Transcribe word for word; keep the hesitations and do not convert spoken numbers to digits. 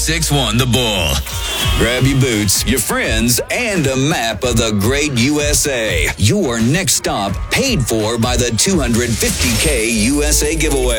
six one The Bull. Grab your boots, your friends, and a map of the great U S A. Your next stop paid for by the two hundred fifty K U S A giveaway.